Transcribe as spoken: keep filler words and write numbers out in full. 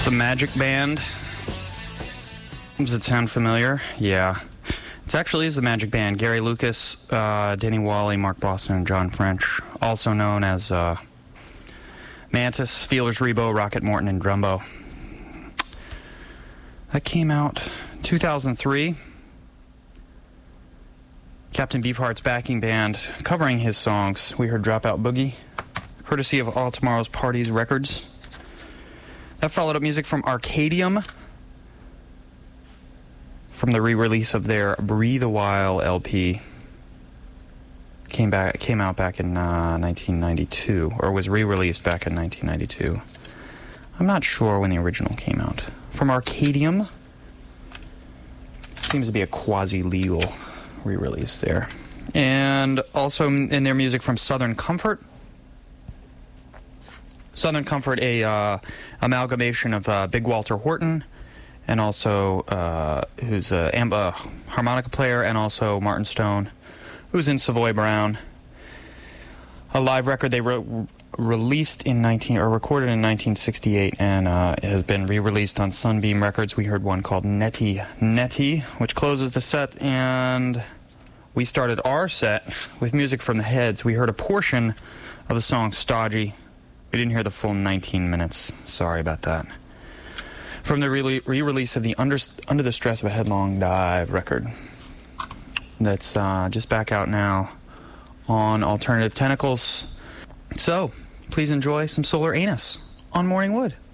The Magic Band. Does it sound familiar? Yeah. It actually is the Magic Band. Gary Lucas, uh, Danny Wally, Mark Boston, and John French, also known as uh, Mantis, Feelers Rebo, Rocket Morton, and Drumbo. That came out two thousand three. Captain Beefheart's backing band covering his songs. We heard Dropout Boogie, courtesy of All Tomorrow's Parties Records. That followed up music from Arcadium, from the re-release of their Breathe a While L P. Came back, came out back in uh, nineteen ninety-two, or was re-released back in nineteen ninety-two. I'm not sure when the original came out. From Arcadium. Seems to be a quasi-legal re-release there. And also in their music from Southern Comfort. Southern Comfort, a uh, amalgamation of uh, Big Walter Horton, and also uh, who's a uh, harmonica player, and also Martin Stone, who's in Savoy Brown. A live record they re- released in nineteen or recorded in nineteen sixty-eight, and uh, has been re-released on Sunbeam Records. We heard one called Netty Netty, which closes the set, and we started our set with music from the Heads. We heard a portion of the song Stodgy. We didn't hear the full nineteen minutes. Sorry about that. From the re- re-release of the Under, Under the Stress of a Headlong Dive record. That's uh, just back out now on Alternative Tentacles. So, please enjoy some Solar Anus on Morning Wood.